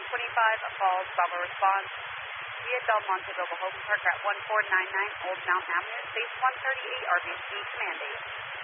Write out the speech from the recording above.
125 Falls, Bravo response. Via Del Monte Mobile Home Park at 1499 Old Mountain Avenue, Space 138, RBC, command 8.